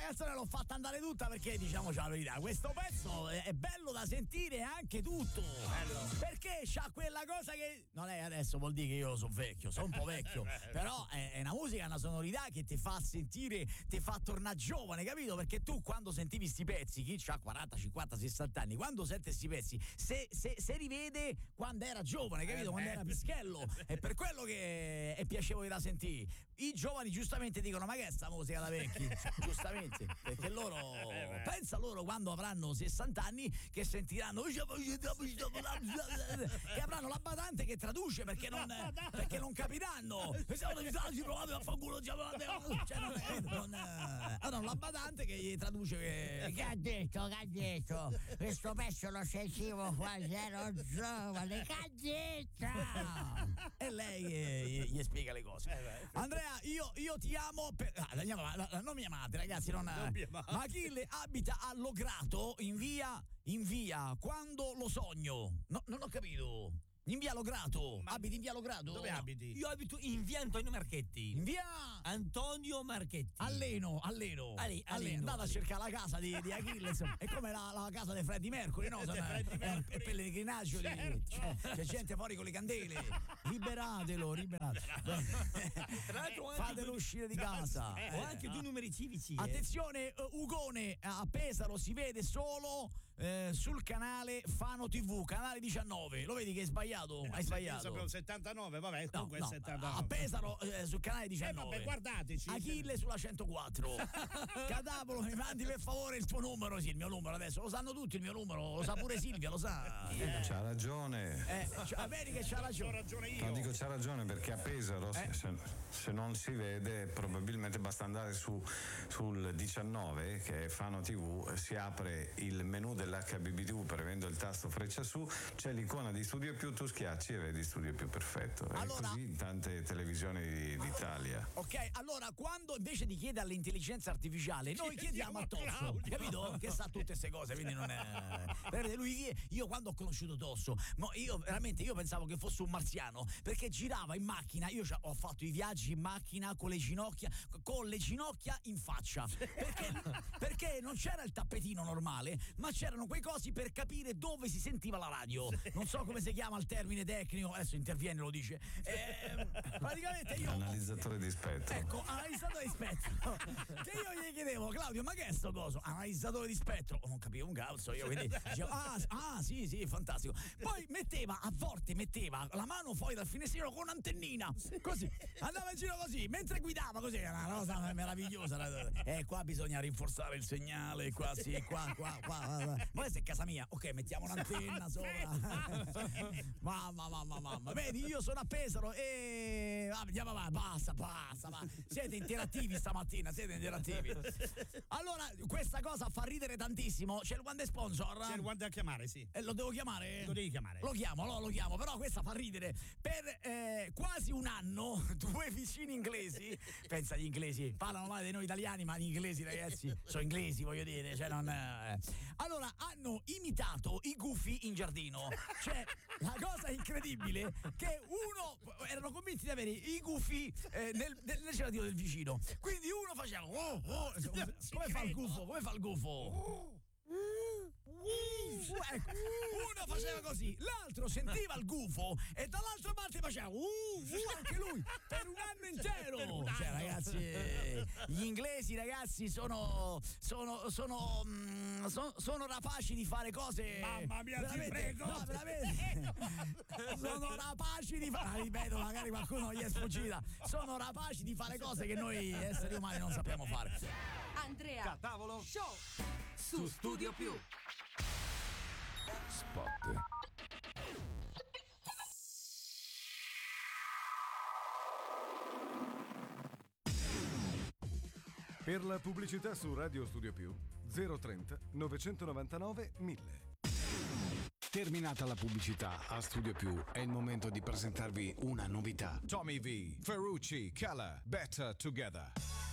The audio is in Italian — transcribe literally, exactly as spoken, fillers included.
canzone l'ho fatta andare tutta perché, diciamoci la verità, questo pezzo è bello da sentire anche tutto. Bello. Perché c'ha quella cosa che non è adesso, vuol dire che io sono vecchio, sono un po' vecchio, però è, è una musica, una sonorità che ti fa sentire, ti fa tornare giovane, capito? Perché tu quando sentivi sti pezzi, chi ha quaranta, cinquanta, sessanta anni, quando sente sti pezzi, se, se, se rivede quando era giovane, capito? Quando era pischello, è per quello che è piacevole da sentire. I giovani giustamente dicono: ma che è sta musica da vecchi? Giustamente, perché loro pensa loro quando avranno sessanta anni che sentiranno che avranno la badante che traduce perché non, perché non capiranno. Cioè, non, non, avranno la badante che gli traduce che... che ha detto, che ha detto questo pezzo lo sentivo quando ero giovane, che ha detto, e lei gli, gli spiega le cose. Andrea, io, io ti amo per... ah, andiamo, non mi amate ragazzi, non, non ma Achille abita a Logrado in via in via quando lo sogno. No, non ho capito. In via Logrado. Ma abiti in via Logrado? Dove abiti? Io abito in via Antonio Marchetti. In via Antonio Marchetti. Alleno, alleno. Ali, alleno. Andate a cercare la casa di, di Achille. È come la, la casa di Freddie Mercury, no? È eh, pellegrinaggio, certo. C'è, c'è gente fuori con le candele. Liberatelo, liberatelo. Tra l'altro fatelo uscire di casa. Ho anche due numeri civici. Eh. Attenzione, uh, Ugone a Pesaro si vede solo eh, sul canale Fano tivù, canale diciannove. Lo vedi che è sbagliato? Hai sbagliato. Sapevo settantanove, vabbè, comunque no, no, settantanove. A Pesaro eh, sul canale diciannove. Eh vabbè, guardateci. Achille sulla centoquattro. Cadavolo, mi mandi per favore il tuo numero, sì, il mio numero adesso. Lo sanno tutti il mio numero, lo sa pure Silvia, lo sa. Eh. C'ha ragione. Eh, cioè, vedi che c'ha ragione. C'ho ragione io. No, dico c'ha ragione perché a Pesaro eh. se, se non si vede probabilmente basta andare su sul diciannove che è Fano tivù, si apre il menu dell'H B B tivù premendo il tasto freccia su, c'è l'icona di Studio Più, tu schiacci e vedi Studio Più perfetto. È allora, così in tante televisioni d'Italia. Ok, allora quando invece di chiedere all'intelligenza artificiale noi chiediamo a Tosso, capito? Che sa tutte queste cose, quindi non è. Per lui, io quando ho conosciuto Tosso, mo io veramente io pensavo che fosse un marziano, perché girava in macchina, io ho fatto i viaggi in macchina con le ginocchia, con le ginocchia in faccia. Perché, perché non c'era il tappetino normale, ma c'erano quei cosi per capire dove si sentiva la radio. Non so come si chiama il termine tecnico, adesso interviene lo dice. Eh, praticamente io. Analizzatore di spettro. Ecco, analizzatore di spettro. Che io gli chiedevo, Claudio, ma che è sto coso? Analizzatore di spettro. Non capivo un cazzo, io quindi dicevo, ah, ah sì, sì, fantastico. Poi metteva, a volte metteva la mano fuori dal finestrino con un'antennina. Così, andava in giro così, mentre guidava così, era una cosa meravigliosa. Eh, qua bisogna rinforzare il segnale, qua sì, qua, qua, qua. Ma questa è casa mia. Ok, mettiamo un'antenna sopra. Mamma, mamma, mamma. Vedi, io sono a Pesaro e ah, andiamo avanti, basta, basta, basta. Siete interattivi stamattina, siete interattivi. Allora, questa cosa fa ridere tantissimo. C'è il one day sponsor. C'è il one day a chiamare, sì. E lo devo chiamare? Lo devi chiamare. Lo chiamo, no, lo chiamo, però questa fa ridere. Per eh, quasi un anno, due vicini inglesi, pensa agli inglesi, parlano male di noi italiani, ma gli inglesi, ragazzi, sono inglesi, voglio dire, cioè non. Eh. Allora, hanno imitato i gufi in giardino. Cioè, la cosa incredibile che uno erano convinti di avere i gufi eh, nel, nel giardino del vicino. Quindi uno faceva oh, oh, come fa il gufo? Come fa il gufo? Ecco, uno faceva così, l'altro sentiva il gufo e dall'altra parte faceva uh, uh, anche lui per un anno intero. Cioè, ragazzi, gli inglesi, ragazzi, sono sono sono mm, sono, sono rapaci di fare cose. Mamma mia, ti prego. No, veramente. Sono rapaci di fare, ripeto, magari qualcuno gli è sfuggita. Sono rapaci di fare cose che noi esseri umani non sappiamo fare. Andrea Catavolo Show su Studio Più. Spot. Per la pubblicità su Radio Studio Più zero trenta novecentonovantanove mille. Terminata la pubblicità a Studio Più, è il momento di presentarvi una novità. Tommy V, Ferrucci, Color, Better Together.